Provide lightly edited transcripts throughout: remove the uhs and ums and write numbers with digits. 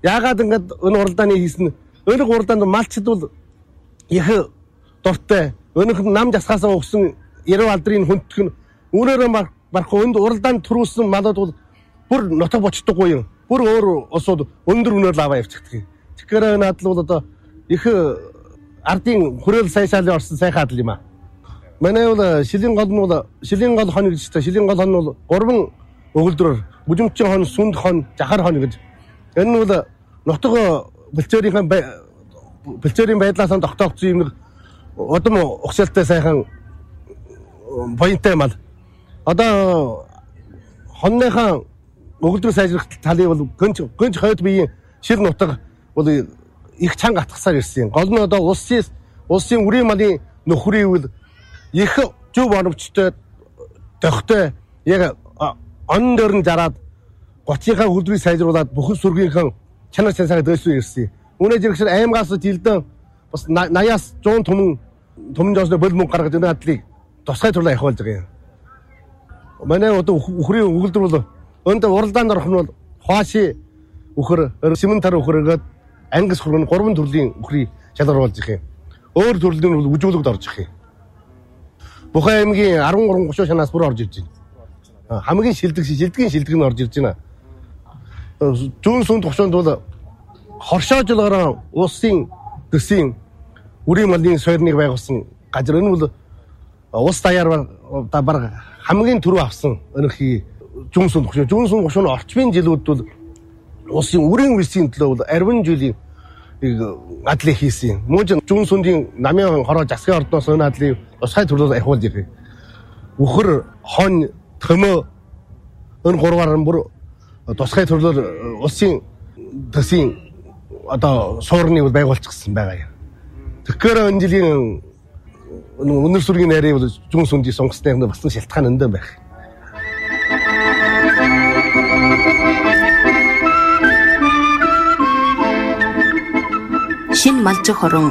Яагаад ингээд энэ уралдааны хийсэн өнөг уралдаанд малчд бол их дуртай. Өнөг нам жасгаасаа өгсөн 90 алдрын хүндэх нь үүнээрээ барах өнд уралдаанд төрүүлсэн малууд бол бүр нутаг бочдоггүй юм. Бүр өөр усууд өндөр үнээр лаваа явчихдаг. Тэгэхээр энэ адал бол одоо их ардын хүрээл сайшаалын орсон сайхан адал юм аа. Манай бол шилийн гол хон гэж та шилийн гол хон бол 3 өгөлдрөөр бүжимчин хон, сүнд хон, жахар хон гэж. Энэ нь бол нутаг бэлчээрийн байдлаас тогтоогдсон юм нэг удам ухсаалтай сайхан поинттай мал. Одоо хонныхаа өгөлдрөө сайжрах талыг бол гönж хойд биеийн шир нутаг бол их чанга атгасаар ирсэн. Гол нь одоо улсын үрийн малын нөхрийн үйл их зөв оновчтой тохтой яг он дөрн зараад 30-ийнхаа хөлдрийг сайжруулад бүхэн сүргийнхаа чанар цансаа дэвшүүлж ирсэн. Үүнээс зэрэгсэр аймгаас жилдэн бас 80-аас 100 түмэн жосны бол мөнгө гаргаж энэ адлыг тусгай турлаа явуулж байгаа юм. Манай одоо үхрийн өгөлдөр бол өндө уралдаанд орох нь бол хуаши үхэр, симэнтар үхэр гэдэг ангис хургын 3 төрлийн үхрийг шалгаруулж байгаа юм. Өөр төрлийн бол үжүүлэгд орж байгаа юм. Бүхэн аймгийн 13-30 шанаас бүр орж ирж байна. Хамгийн шилдэгний шилдэг нь орж ирж байна. Зүүн сүнд төвшөнд бол хоршоожлогоор улсын төсвийн үрийн малын сойрныг байгуулсан газар. Энэ бол улс даяар баг хамгийн түрүү авсан өнөхий зүүн сүнд төвшөнд орчмын жилүүд бол улсын үрийн үлсийн төлөө бол 40 жилийн адлыг хийсэн. Мөн зүүн сүндийн намын хороо засгийн ордноос энэ адлыг тусгай төрлөөр ахиулж ирэх. Үхэр, хон, төмөө энэ гурваар нь бүр тусгай төрлөөр улсын төсвийн одоо суурныг байгуулчихсан байгаа юм. Тэгэхээр энэ жилийн өнөр сүргийн найрыг бол зүүн сүндийн сонгосныг бас шалтгаан өндөр байх. Шин малжиг хорон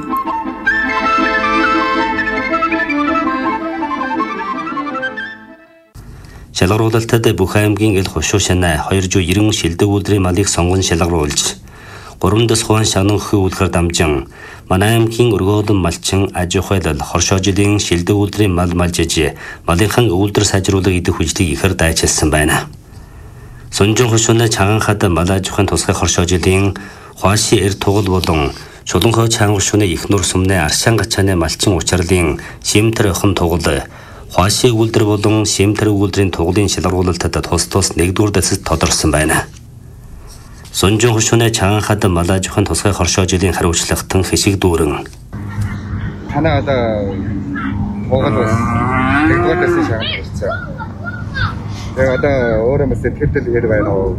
шалгаруулалтад бүх аймгийн эл хушуу шанаа 290 шилдэг үйлдвэрийн малыг сонгон шалгаруулж 3-аас хуан шагнанхын үйлдвэр дамжин манай аймгийн өргөөлөн малчин аж ахуйлал хоршоо жилийн шилдэг үйлдвэрийн мал малжиж малынхан үйлдвэр сайжруулах идэх хүчлийг ихэр дайчилсан байна. Сонжин хушууны чаганхад мал аж ахуйн тусгай хоршоо жилийн хуаши эр тугал болон Чулуунхой чангушууны их нур сумны аршаан гачааны малчин учралын шимтэр охин тугал хуаши үйлдвэр болон шимтэр үйлдвэрийн тугалын шалгаруулалтад тус нэгдүгээр дэсэд тодорсон байна. Сонжин хушууны чаганхад мал аж ахуйн тусгай хоршоо жилийн хариуцлагатан хэшиг дүүрэн. Танаа одоо тугал бас нэгдүгээр дэсэд шалгаруулсан. Тэгээ одоо өөрөө мэт тэтэл ир байна уу?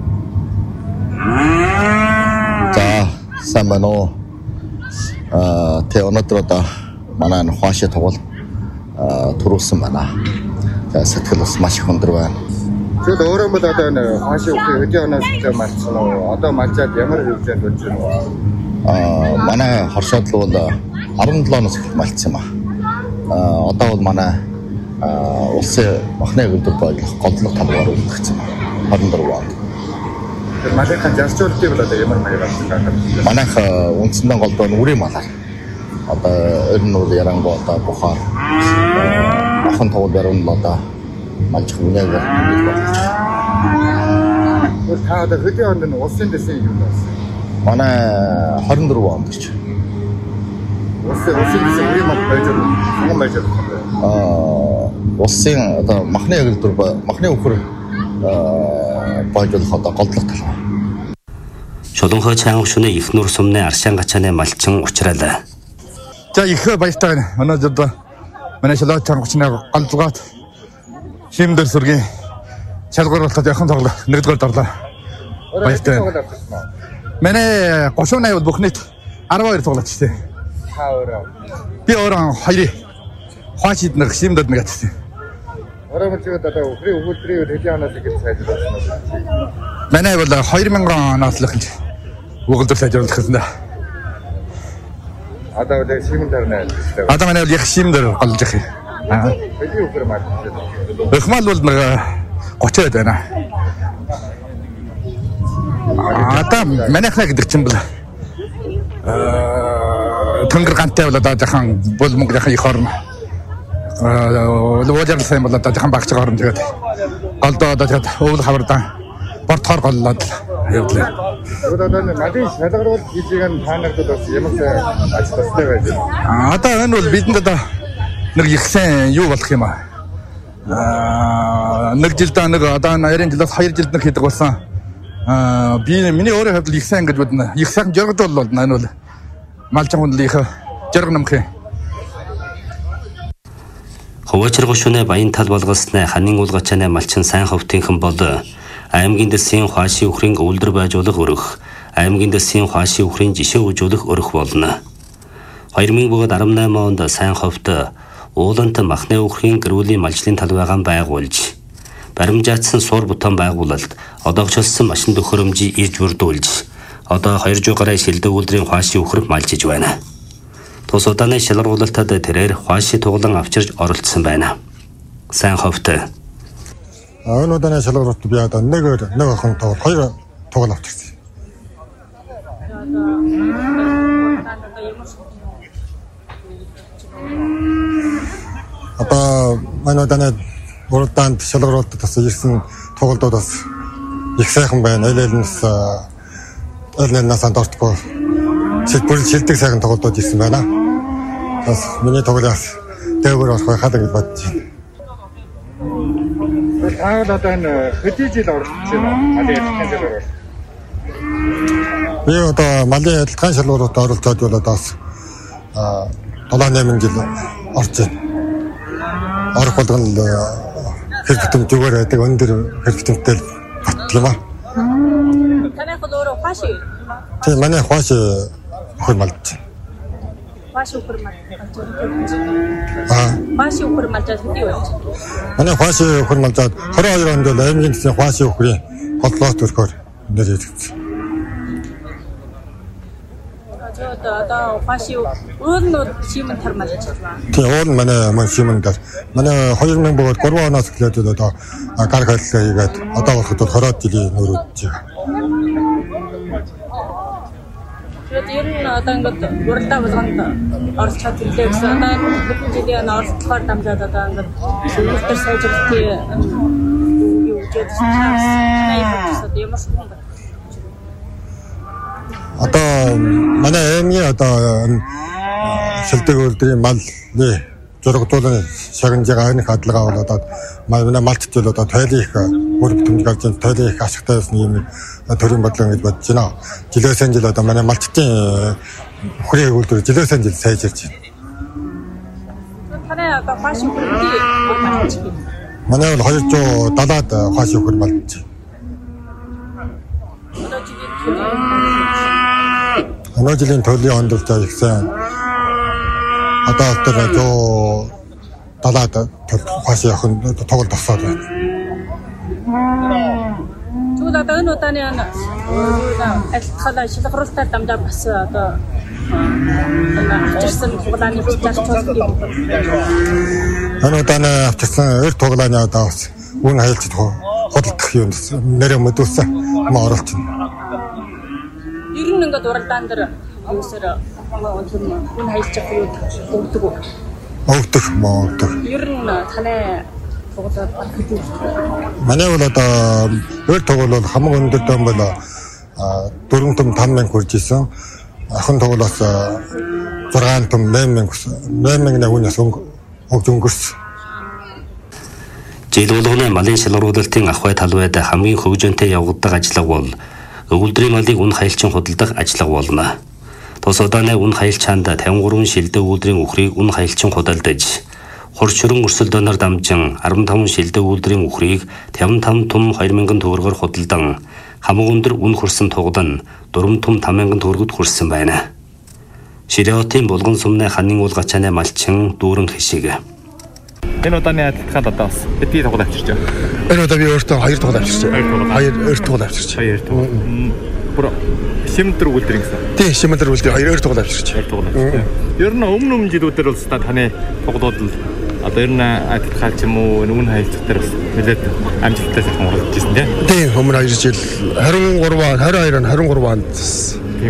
За самбано тэ өнөөдөр одоо манай хуаши тугал төрүүлсэн байна. За сэтгэл бас маш их өндөр байна. Зөв өөрөө бол одоо энэ хуаши өдөө оноос малцсан уу? Одоо малжаад ямар хөвлөнд болж байна уу? Манай хоршоод бол 17 оноос эхэлж малцсан юм аа. Одоо бол манай улсын махны өгөлдөр бодлох голлох талбар үлдчихсэн байна. 24 он. Тэр малынхаа зарцуулалтыг бол одоо ямар маягаар байна? Манайх үндсэндээ голдоо үрийн малаар. Одоо ер нь бол ярангуй одоо бухаар ахан тугал баруун одоо малч хүнээгээр ингэж болж байна. Та одоо хэдийн онд нь улсын дэсийн юм байна? Манай 24 онд гэж. Улсын дэсийн үрийн мал байж байгаа. Улсын одоо махны өгөлдөр махны өхөр боожлох одоо голдлох тал. Чулуунхой чангушууны их нур сумны аршаан гачааны малчин учралаа. За их баяртай байна. Өнөөдөр манай шалгуулт чангушны голдлогот шимдэр сүргийн шалгаруулалтад яхан тоглоо нэгдүгээр орлоо. Баяртай. Манай 38 бол бүхнийт 12 тоглож штэ. Та өөрөө. Би өөрөө хоёрыг хуашид нэг шимдэд нэг атсан. Ороймчууд одоо өгөлдрийн хэдийн оноос гэж сайжруулсан. Манай бол 2000 оноос л эхэлж өгөлдөр сайжруулах гэсэн дээ. Одоо л шимдэр нэ. Одоо манай бол яг шимдэр голж их юм. Хэдийн өгөр мал. Эхмал бол нэг 30 байна. Одоо манайхна гэдэг чинь бол тэнгэр гантай бол одоо жахан бол Монголын их орн. Ууjar сайн бол одоо жахан багч орн тэгээд голдоо одоо тэгээд өвөл хавардан бортхоор голлоод явдлаа. Одоо надын шалгаруул хийжийг нь та нарт бас ямар ажил тастай байж байна. Одоо энэ бол бидэнд одоо нэг их сайн юу болох юм аа. Нэг жилдээ нэг одоо 20 жилээс 2 жилд нэг хийдэг болсон. Би миний өөрөө хувьд их сайн гэж бодно. Их сайн жиргэл бол энэ бол малчин хүнлийнх жиргэн нэмэх. Хөвөчргөө шүнэ баян тал болгоснаа ханын уулгачааны малчин сайн хөвтийнхэн бол аймгийн дэсийн хуаши өхрийн өвлдөр байжуулах өрөх, аймгийн дэсийн хуаши өхрийн жишээ үзүүлэх өрөх болно. 2018 онд сайн ховт уулант махны өхрийн гэрүүлийн малчлалын талбайгаан байгуулж, баримжаатсан суур бутан байгуулалт, одоогчлсон машин төхөөрөмжийг ирж бүрдүүлж, одоо 200 гаруй шилдэг үйлдвэрийн хуаши өхрөг малжиж байна. Тус удааны шалгаруулалтад тэрээр хуаши туглан авчирж оролцсон байна. Сайн ховт. Энэ удааны шалгаруулалт би одоо нэг охин тоглол 2 тоглол авчирсан. Одоо манай удааны уралдаанд шалгаруулалт бас ирсэн тоглолтууд бас их сайхан байна. Аль-алинаас андортгүй бүр шилдэг сайхан тоглолтууд ирсэн байна. Бас миний тоглоос дээгүүр орох байхад гэж бодож байна. Та одоо энэ хэдий жил оролцож байна? Малын ялгын шалгаруулалт. Би одоо малын ялгын шалгаруулалт оролцоод бол одоо 7-8 жил орж байна. Орох болгон хэрэгтэн зүгээр байдаг өндөр хэрэгтэнтэй батлаг юм аа. Танай хол өөрөө хуаши. Тийм манай хуаши өхөр малж. Хуаши өхөр малж. Хуаши өхөр малж хэдий вэ? Манай хуаши өхөр малжаад 22 онд л аймгийн дэсний хуаши өхрийн голлоо төрхөөр нэрийгдсэн. Одоо хуаши өөрнөө шимэн тар малж байна. Тийм уул манай шимэн дээр манай 2000 бөгөөд 3 оноос эхлээд одоо гар хайлтаа хийгээд одоо болоход бол 20 жилийн нөрөж байгаа. Тэгээд ер нь одоо ингээд уралдаа болгонд орж чадлаа гэсэн. Одоо хэдэн жилийн оролцохоор дамжаад одоо ингээд өнөөдөр сайжруулалтын юу гэж байна. Одоо манай аймгийн одоо шилдэг үйлдвэрийн малны зургуулсан шагнажгаа энэ хадлагаа бол одоо манай малчд бол одоо тойлын их бүр бүтэмж гарч байгаа тойлын их ашигтай байсан юм төрийн бодлого гэж бодож байна. Жилээс жил одоо манай малчдын өхрийн үйлдвэр жилээс жил сайжирч байна. Танай одоо хуаши өхөр малж байна. Манай бол 270-аад хуаши өхөр малж байна. Өнөө жилийн төлөлийн ондолж байгаа их сайн. Одоо тэр 170-аад хуаши охин тоглолт тасаад байна. Тэгвэл одоо энэ удааны альтхалаа шалгаруулалтаар дамжаа бас одоо авчирсан тоглоомны зарцуулалт юм байна. Энэ удааны авчирсан эр тоглоомны одоо бас үн хайлт худалдах юм нэрэ мэдүүлсэн юм оролцсон. Ер нь ингээд уралдаан дээр хүмүүсээр үн хайлж явах юу өгдөг үү? Өгдөг. Ер нь танай тоглоод хэдий. Манай бол одоо өр тоглол бол хамаг өндөр дан бол 4-5 мянга хүрж исэн. Ахын тоглолоос 6-8 мянга хүнээс өгж өнгөрсөн. Жил болгоны малын шалгаруулалтын ахуй талбайд хамгийн хөгжөөнтэй явагддаг ажиллага бол өвлдрийн малыг үн хайлчин худалдах ажиллага болно. Тус удааны үн хайлчаанд 53 шилдэг үйлдвэрийн өхрийг үн хайлчин худалдаж, хурцшөрөн өрсөлдөөнөөр дамжин 15 шилдэг үйлдвэрийн өхрийг 55 том 2000 төгрөгөөр худалдан хамаг өндөр үн хүрсэн тугдан 4 том 5000 төгрөгөд хүрсэн байна. Ширэотын булган сумны ханын уулгачааны малчин дүүрэн хишиг. Энэ удааны адилхан одоо бас хэдий тоглолт авчирч байгаа. Энэ удаа би өөртөө 2 тоглолт авчирч байгаа. 2 тоглолт авчирч. 2 тоглолт. Бүр шимтэр үлдэр гэсэн. Тийм, шимтэр үлдэр 2 тоглолт авчирч. 2 тоглолт. Ер нь өмнө жилүүдээр бол таны тоглолт Одоо ер нь адилхан ч юм уу өмнө хаягдах дээр бас нэлээд амжилттай сайхан уралдаж ирсэн тийм. Тийм, өмнө 2 жил 22 онд